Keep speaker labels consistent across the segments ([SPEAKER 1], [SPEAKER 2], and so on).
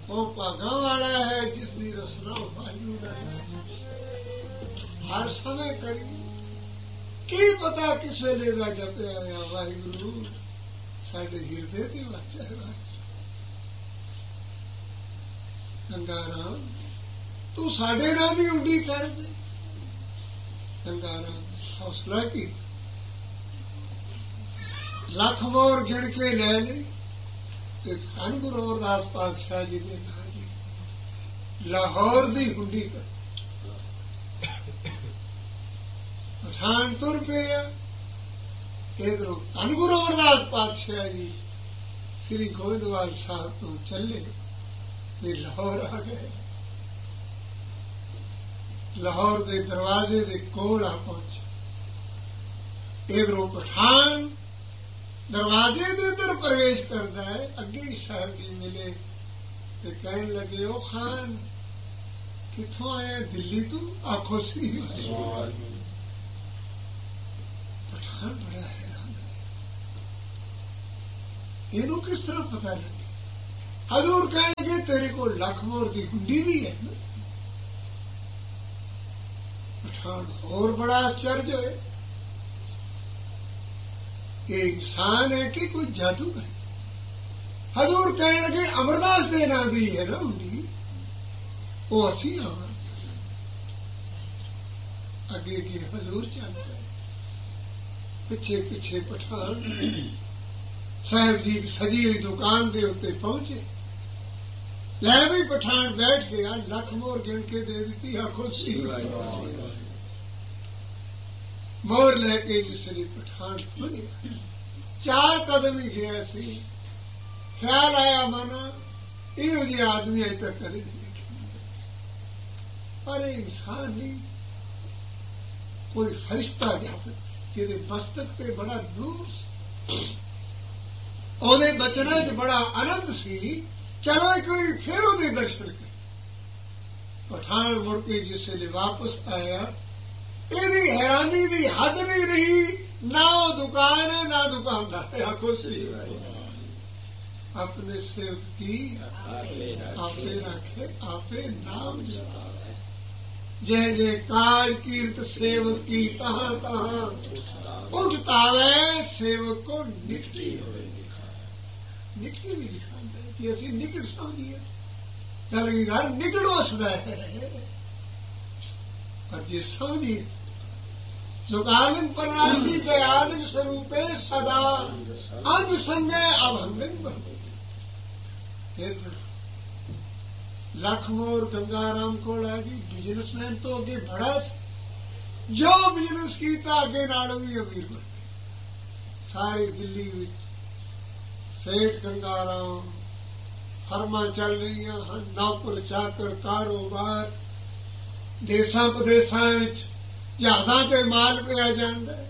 [SPEAKER 1] ਉਹ ਭਾਗਾਂ ਵਾਲਾ ਹੈ ਜਿਸ ਦੀ ਰਸਨਾ ਵਾਹਿਗੁਰੂ ਦਾ ਹਰ ਸਮੇਂ ਕਰੀ। ਕੀ ਪਤਾ ਕਿਸ ਵੇਲੇ ਦਾ ਜਪਿਆ ਹੋਇਆ ਵਾਹਿਗੁਰੂ ਸਾਡੇ ਹਿਰਦੇ ਤੇ ਵਸਿਆ ਹੈ। ਗੰਗਾ ਰਾਮ ਤੂੰ ਸਾਡੇ ਨਾਂ ਦੀ ਉੱਡੀ ਕਰ ਦੇ। ਗੰਗਾ ਰਾਮ ਹੌਸਲਾ ਕੀ ਲੱਖ ਮੋਰ ਗਿਣ ਕੇ ਲੈ ਲਈ ਤੇ ਧੰਨ ਗੁਰੂ ਅਮਰਦਾਸ ਪਾਤਸ਼ਾਹ ਜੀ ਦੇ ਨਾਂ ਦੀ ਲਾਹੌਰ ਦੀ ਹੁੰਡੀ ਕਰ। ਪਠਾਨ ਤੁਰ ਪਿਆ ਇਧਰੋਂ ਧੰਨ ਗੁਰੂ ਅਮਰਦਾਸ ਪਾਤਸ਼ਾਹ ਜੀ ਸ੍ਰੀ ਗੋਇੰਦਵਾਲ ਸਾਹਿਬ ਤੋਂ ਚੱਲੇ ਤੇ ਲਾਹੌਰ ਆ ਗਏ। ਲਾਹੌਰ ਦੇ ਦਰਵਾਜ਼ੇ ਦੇ ਕੋਲ ਆ ਪਹੁੰਚੇ। ਇਧਰੋਂ ਪਠਾਨ ਦਰਵਾਜ਼ੇ ਦੇ ਅੰਦਰ ਪ੍ਰਵੇਸ਼ ਕਰਦਾ ਹੈ। ਅੱਗੇ ਹੀ ਸਾਹਿਬ ਜੀ ਮਿਲੇ ਤੇ ਕਹਿਣ ਲੱਗੇ ਉਹ ਖਾਨ ਕਿੱਥੋਂ ਆਇਆ? ਦਿੱਲੀ ਤੋਂ? ਆਖੋ ਸ੍ਰੀ ਵਾਹਿਗੁਰੂ। ਪਠਾਨ ਬੜਾ ਹੈਰਾਨ ਹੈ, ਇਹਨੂੰ ਕਿਸ ਤਰ੍ਹਾਂ ਪਤਾ ਲੱਗੇ? ਹਜ਼ੂਰ ਕਹਿਣਗੇ ਤੇਰੇ ਕੋਲ ਲੱਖ ਮੋਰ ਦੀ ਹੁੰਡੀ ਵੀ ਹੈ ਨਾ। ਪਠਾਨ ਹੋਰ ਬੜਾ ਆਸ਼ਚर्य ਹੋਏ ਕਿ ਇਨਸਾਨ ਹੈ ਕਿ ਕੋਈ ਜਾਦੂਗਰ ਹੈ। ਹਜ਼ੂਰ ਕਹਿਣ ਲੱਗੇ ਅਮਰਦਾਸ ਦੇ ਨਾਂ ਦੀ ਹੈ ਨਾ ਹੁੰਦੀ, ਉਹ ਅਸੀਂ ਆਵਾਂਗੇ। ਅੱਗੇ ਅੱਗੇ ਹਜ਼ੂਰ ਚੱਲ ਪਏ। ਪਿੱਛੇ ਪਿੱਛੇ ਪਠਾਨ ਸਾਹਿਬ ਜੀ ਸਜੀ ਹੋਈ ਦੁਕਾਨ ਦੇ ਉੱਤੇ ਪਹੁੰਚੇ। ਲੈ ਵੀ ਪਠਾਨ ਬੈਠ ਗਿਆ। ਲੱਖ ਮੋਹਰ ਗਿਣ ਕੇ ਦੇ ਦਿੱਤੀ। ਆਖੋ ਸ੍ਰੀ ਵਾਹਿਗੁਰੂ। ਮੋਹਰ ਲੈ ਕੇ ਜਿਸ ਲਈ ਪਠਾਨ ਗਿਆ 4 ਕਦਮ ਹੀ ਗਿਆ ਸੀ। ਖਿਆਲ ਆਇਆ ਮਨ ਇਹੋ ਜਿਹੇ ਆਦਮੀ ਅਜੇ ਤੱਕ ਕਦੇ ਨਹੀਂ ਦੇਖੇ। ਪਰ ਇਹ ਇਨਸਾਨ ਨਹੀਂ, ਕੋਈ ਫਰਿਸ਼ਤਾ ਜਾਪਦਾ ਜਿਹਦੇ ਮਸਤਕ ਤੇ ਬੜਾ ਨੂਰ ਸੀ, ਉਹਦੇ ਬਚਨਾਂ 'ਚ ਬੜਾ ਆਨੰਦ ਸੀ। ਚਲੋ ਇੱਕ ਵਾਰੀ ਫਿਰ ਉਹਦੇ ਦਰਸ਼ਨ ਕਰ। ਪਠਾਨ ਮੁੜ ਕੇ ਜਿਸ ਵੇਲੇ ਵਾਪਸ ਆਇਆ ਇਹਦੀ ਹੈਰਾਨੀ ਦੀ ਹੱਦ ਨਹੀਂ ਰਹੀ। ਨਾ ਉਹ ਦੁਕਾਨ ਹੈ ਨਾ ਦੁਕਾਨਦਾਰ ਹੈ। ਆਖੋ ਸ੍ਰੀ ਵਾਹਿਗੁਰੂ। ਆਪਣੇ ਸੇਵਕ ਕੀ ਆਪੇ ਰੱਖੇ ਆਪੇ ਨਾਮ ਜਪਾਵੇ। ਜੈ ਜੈ ਕਾਜ ਕੀਰਤ ਸੇਵਕ ਕੀ ਤਹਾਂ ਤਹਾਂ ਉਠਤਾਵੇ। ਸੇਵਕ ਕੋ ਨਿਕਟੀ ਹੋਵੇ ਨਿਕਟੀ ਵੀ ਦਿਖਾਉਂਦਾ ਹੈ ਕਿ ਅਸੀਂ ਨਿਕਟ ਸਮਝੀਏ। ਕਲਗੀਧਰ ਨਿਕਟ ਵਸਦਾ ਹੈ ਪਰ ਜੇ ਸਮਝੀਏ ਦੁਕਾਨ ਪਰਨਾਸੀ ਕੇ ਆਦਿ ਸਰੂਪੇ ਸਦਾ ਅੰਗ ਸੰਗੇ ਅਭੰਗਨ ਬਣੇ। ਲੱਖ ਮੋਰ ਗੰਗਾ ਰਾਮ ਕੋਲ ਆ ਗਈ। ਬਿਜ਼ਨਸਮੈਨ ਤੋਂ ਅੱਗੇ ਬੜਾ ਸੀ। ਜੋ ਬਿਜ਼ਨਸ ਕੀਤਾ ਅੱਗੇ ਨਾਲੋਂ ਵੀ ਅਮੀਰ ਬਣ ਗਏ। ਸਾਰੀ ਦਿੱਲੀ ਵਿੱਚ ਸੇਠ ਗੰਗਾ ਰਾਮ ਫਰਮਾਂ ਚੱਲ ਰਹੀਆਂ ਹਨ। ਨੌਕਰ ਚਾਕਰ ਕਾਰੋਬਾਰ ਦੇਸਾਂ ਪ੍ਰਦੇਸਾਂ ਵਿੱਚ ਜਹਾਜ਼ਾਂ ਤੇ ਮਾਲ ਪਿਆ ਜਾਂਦਾ ਹੈ।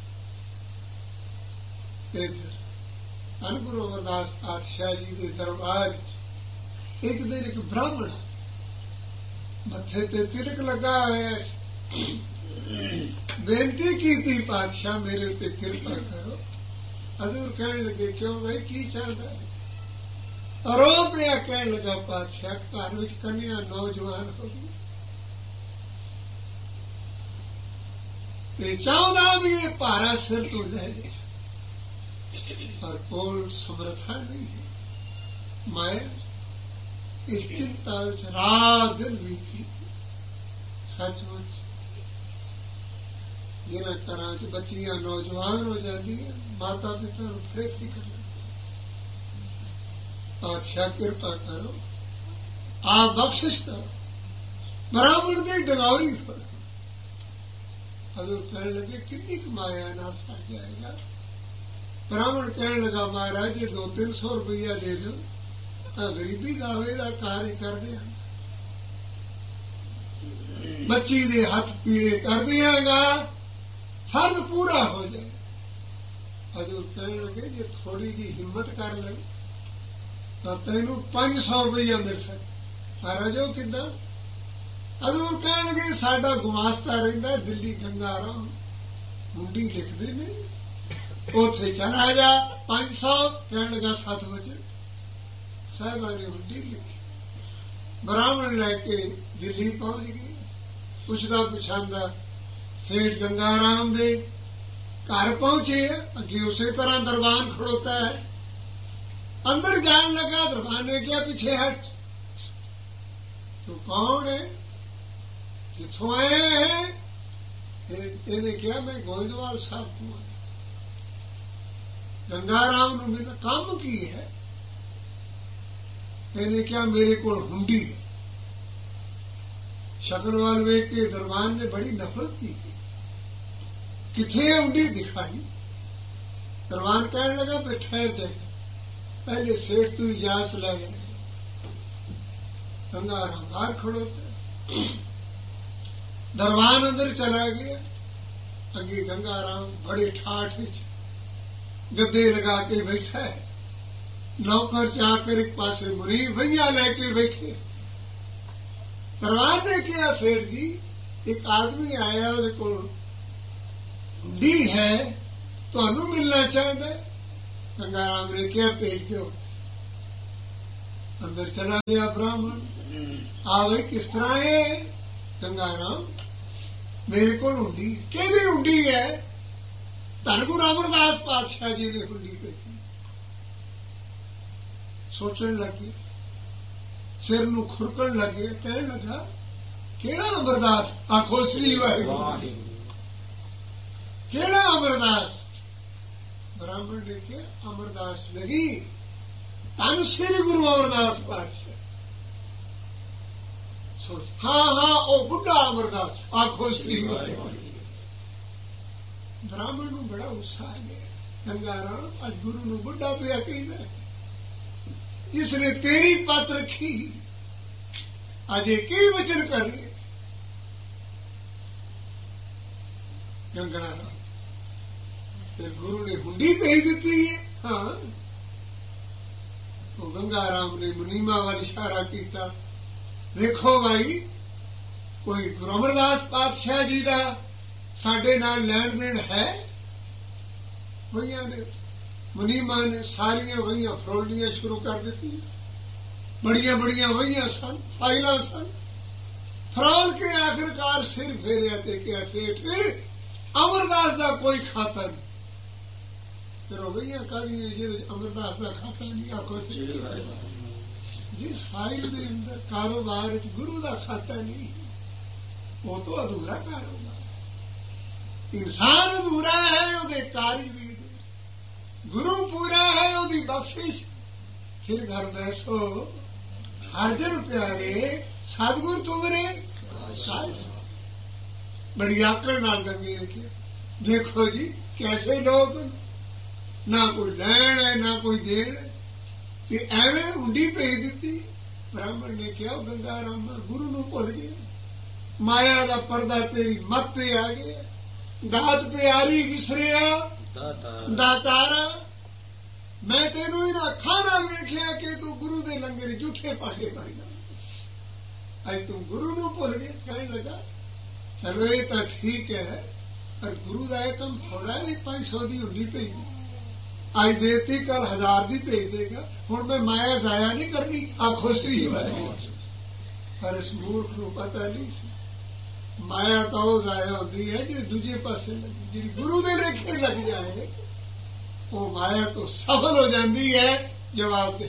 [SPEAKER 1] ਧੰਨ ਗੁਰੂ ਅਮਰਦਾਸ ਪਾਤਸ਼ਾਹ ਜੀ ਦੇ ਦਰਬਾਰ ਵਿੱਚ ਇੱਕ ਦਿਨ ਇੱਕ ਬ੍ਰਾਹਮਣ ਮੱਥੇ ਤੇ ਤਿਲਕ ਲੱਗਾ ਹੋਇਆ ਸੀ। ਬੇਨਤੀ ਕੀਤੀ ਪਾਤਸ਼ਾਹ ਮੇਰੇ ਉੱਤੇ ਕਿਰਪਾ ਕਰੋ। ਹਜ਼ੂਰ ਕਹਿਣ ਲੱਗੇ ਕਿਉਂ ਬਈ ਕੀ ਚਾਹੁੰਦਾ ਹੈ? ਰੋ ਪਿਆ ਕਹਿਣ ਲੱਗਾ ਪਾਤਸ਼ਾਹ ਘਰ ਵਿੱਚ ਕੰਨਿਆ ਨੌਜਵਾਨ ਹੋ ਗਈ ਤੇ ਚਾਹੁੰਦਾ ਵੀ ਇਹ ਭਾਰਾ ਸਿਰ ਤੋਂ ਲੈ ਜਾਏ ਪਰ ਕੋਲ ਸਮਰੱਥਾ ਨਹੀਂ ਹੈ। ਮੈਂ ਇਸ ਚਿੰਤਾ ਵਿੱਚ ਰਾਤ ਦਿਨ ਬੀਤੀ। ਸੱਚਮੁੱਚ ਜਿਨ੍ਹਾਂ ਘਰਾਂ 'ਚ ਬੱਚੀਆਂ ਨੌਜਵਾਨ ਹੋ ਜਾਂਦੀਆਂ ਮਾਤਾ ਪਿਤਾ ਨੂੰ ਫੇਰ ਫਿਕਰ ਲੱਗਦੀ। ਪਾਤਸ਼ਾਹ ਕਿਰਪਾ ਕਰੋ ਆਪ ਬਖਸ਼ਿਸ਼ ਕਰੋ ਬਰਾਬਰ ਦੀ ਡਗੌਰੀ ਫੜੋ। ਹਜ਼ੂਰ ਕਹਿਣ ਲੱਗੇ ਕਿੰਨੀ ਕੁ ਮਾਇਆ ਨਾਲ ਸਰ ਜਾਏਗਾ? ਬ੍ਰਾਹਮਣ ਕਹਿਣ ਲੱਗਾ ਮਹਾਰਾਜ ਜੇ 200-300 ਰੁਪਈਆ ਦੇ ਦਿਓ ਤਾਂ ਗਰੀਬੀ ਦਾਵੇ ਦਾ ਕਾਰਜ ਕਰਦੇ ਹਾਂ। ਬੱਚੀ ਦੇ ਹੱਥ ਪੀੜੇ ਕਰ ਦਿਆਂਗਾ ਫਰਜ਼ ਪੂਰਾ ਹੋ ਜਾਏ। ਹਜ਼ੂਰ ਕਹਿਣ ਲੱਗੇ ਜੇ ਥੋੜੀ ਜਿਹੀ ਹਿੰਮਤ ਕਰ ਲੈ ਤਾਂ ਤੈਨੂੰ 500 ਰੁਪਈਆ ਮਿਲ ਸਕਦਾ। ਮਹਾਰਾਜ ਉਹ ਕਿੱਦਾਂ? ਹਜ਼ੂਰ ਕਹਿਣ ਲੱਗੇ ਸਾਡਾ ਗੁਮਾਸਤਾ ਰਹਿੰਦਾ ਦਿੱਲੀ ਗੰਗਾ ਰਾਮ ਮੁੰਡੀ ਲਿਖਦੇ ਨੇ ਉੱਥੇ ਚਲਾ ਜਾ 500 ਕਹਿਣ ਲੱਗਾ 7 ਵਜੇ ਸਾਹਿਬਾਂ ਨੇ ਮੁੰਡੀ ਲਿਖੀ ਬ੍ਰਾਹਮਣ ਲੈ ਕੇ ਦਿੱਲੀ ਪਹੁੰਚ ਗਏ। ਪੁੱਛਦਾ ਪੁਛਾਂਦਾ ਸੇਠ ਗੰਗਾ ਰਾਮ ਦੇ ਘਰ ਪਹੁੰਚੇ। ਅੱਗੇ ਉਸੇ ਤਰ੍ਹਾਂ ਦਰਬਾਨ ਖੜੋਤਾ ਹੈ। अंदर जान लगा, दरबान ने क्या पीछे हट, तू कौन है, किथों आए हैं? इन्हें क्या मैं गोइंदवाल साहब तू आया। गंगाराम ने मेरा काम की है। इन्हें क्या मेरे को हुंडी है। शकरवाल वेख के दरबान ने बड़ी नफरत की थी। किथे हुंडी दिखाई। दरबान कहने लगा मैं ठहर जाए, पहले सेठ तू इजाजत ले गए। गंगाराम बाहर खड़ोते। दरबान अंदर चला गया। अगे गंगाराम बड़े ठाठ गद्दे लगा के बैठा है। नौकर चाकर एक पासे मुरीब भैया लेके बैठे। दरबान ने किया सेठ जी एक आदमी आया, ਉਹਦੇ ਕੋਲ डी है, ਤੁਹਾਨੂੰ मिलना चाहता है। गंगाराम ने क्या भेज दो। अंदर चला गया ब्राह्मण। आ भाई किस तरह है? गंगाराम मेरे को हुंडी, केदी हुंडी है? धन गुरु अमरदास पातशाह जी ने हुंडी भेजी। सोचने लगे, सिर नूं खुरकण लगे, कहने लगा केड़ा अमरदास? आखो श्री वाहिगुरू, केड़ा अमरदास? ब्राह्मण ने क्या अमरदास नहीं, धन श्री गुरु अमरदास पातशाह। सोच हाँ हाँ ओ बुढ़ा अमरदास, आखो श्री वाहिगुरू। ब्राह्मण को बड़ा उत्साह है। गंगाराम आज गुरु नूं बुढ़ा पिया कहना है, जिसने तेरी पत रखी आज एक ही वचन कर रहे। गंगाराम फिर गुरु ने हुंडी भेज दी है। हाँ तो गंगाराम ने मुनीमा वाल इशारा किया, देखो भाई कोई गुरु अमरदास पातशाह जी का साडे नाल लैण देण है? वहियां ने मुनीमा ने सारियां वहियां फरोलियां शुरू कर दी। बड़ियां बड़ियां वहियां सन, फाइलां सन। फरोल के आखिरकार सिर फेरिया ते क्या सेठ अमरदास का कोई खाता नहीं। फिर वही कदी जिद अमरदास का खाता नहीं। आखो जिस फाइल के अंदर कारोबार गुरु का खाता नहीं, वो तो अधूरा कारोबार। इंसान अधूरा है, वो कारी भी गुरु पूरा है, वो बख्शिश। फिर घर बैसो हर जन प्यारे सतगुर तुमरे। बड़ी आकड़ नाल गंगे ने किया, देखो जी कैसे लोग, ना कोई लैण है ना कोई देण है, ते एवें हुंडी भेज दी। ब्राह्मण ने कहा गंगाराम गुरु नूं भुल गया, माया का पर्दा तेरी मत ते आ गया। दात प्यारी विसरिया दातारा, मैं तेनू इन अखां नाल वेखिया कि तू गुरु दे लंगर झूठे पाठे पाईदा, अज तू गुरु नूं भुल गया। कहने लगा चलो ये तो ठीक है, पर गुरु का यह कम थोड़ा भी 500 की हुंडी भेज दी, अज देती कल 1000 की भेज देगा। हुण मैं माया जाया नहीं करनी। आखो श्री वाहिगुरू। पर इस मूर्ख नूं पता नहीं सी माया तो वो जाया होती है जी दूजे पासे लगी, जी गुरु के लेखे लग जाए वो माया तो सफल हो जाती है। जवाब दे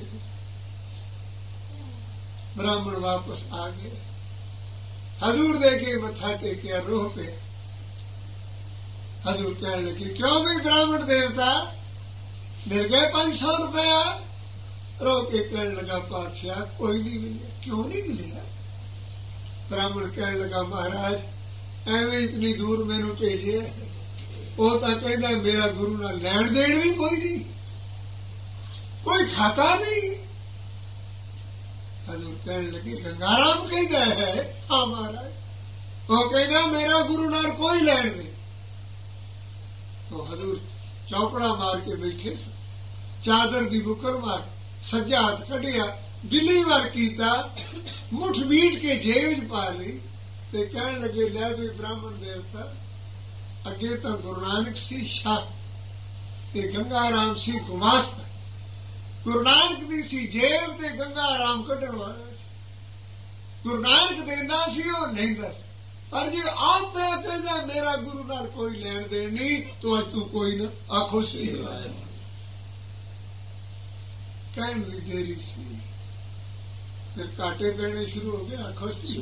[SPEAKER 1] ब्राह्मण वापस आ गए, हजूर दे के मत्था टेकिया, रोह पे। हजूर कहने लगे क्यों भाई ब्राह्मण देवता मिल गए 500 रुपया? रो के कहने लगा पातशाह कोई नहीं मिले। क्यों नहीं मिलेगा? ब्राह्मण कहने लगा महाराज एवं इतनी दूर मैनू भेजे, वो तो कहता मेरा गुरु ना लैण देण भी कोई नहीं, कोई खाता नहीं। हजूर कहने लगे गंगाराम कहता है हाँ महाराज, वो कहता मेरा गुरु नाल कोई लैण दे। तो हजूर चौकड़ा मार के बैठे सन, चादर की बुकर मार सज्जा हाथ कढ़िया, दिल्ली वाल कीता, मुठ बीट के जेब पा ली, ते कहने लगे लै भी ब्राह्मण देवता अगे तो गुरु नानक सी शाह ते गंगाराम सी गुमास्ता। गुरु नानक दी सी जेब ते गंगाराम कढ़ण वाला सी। ਗੁਰੂ ਨਾਨਕ ਦਿੰਦਾ ਸੀ, ਉਹ ਲੈਂਦਾ ਸੀ। ਪਰ ਜੇ ਆਪ ਪਿਆ ਕਹਿੰਦਾ ਮੇਰਾ ਗੁਰੂ ਨਾਲ ਕੋਈ ਲੈਣ ਦੇਣ ਨਹੀਂ, ਤੂੰ ਅੱਜ ਤੂੰ ਕੋਈ ਨਾ ਆਖੋ ਸਹੀ ਕਹਿਣ ਦੀ ਦੇਰੀ ਸੀ, ਫਿਰ ਕਾਟੇ ਪੈਣੇ ਸ਼ੁਰੂ ਹੋ ਗਏ। ਆਖੋ ਸਹੀ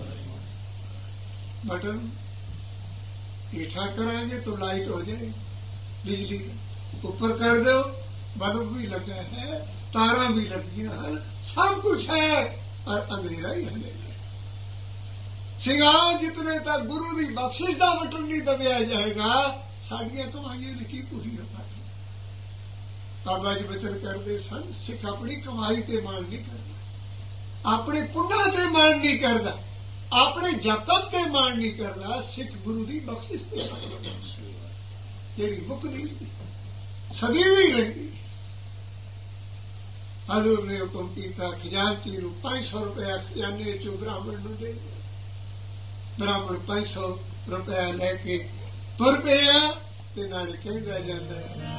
[SPEAKER 1] ਬਟਨ ਹੇਠਾਂ ਕਰਾਂਗੇ तो लाइट हो जाए, बिजली ऊपर कर दो बल्ब भी लगा है, तारा भी लगियां हैं, सब कुछ है और अंधेरा ही हलेगा। सिंगार जितने तक गुरु की बख्शिश का बटन नहीं दबिया जाएगा, साड़ियां कमाइयां ने की पूरी हो पाती। बाबा जी बचन करते सन, सिख अपनी कमाई ते मान नहीं करता, अपने पुण्य ते मान नहीं करता, अपने जतन ते मान नहीं करता, सिख गुरु की बख्शिश ते जी मुकदी सदी भी रही। हजूर ने हुक्म किया खजानची नूं 500 रुपया खजाने चो ब्राह्मण नूं दे। ब्राह्मण 500 रुपया लैके तुर पिया ते नाले कहंदा जांदा है